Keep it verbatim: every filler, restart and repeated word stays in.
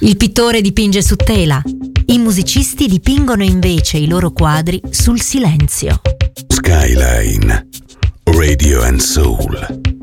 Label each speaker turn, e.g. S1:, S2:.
S1: Il pittore dipinge su tela, i musicisti dipingono invece i loro quadri sul silenzio.
S2: Skyline Radio and Soul.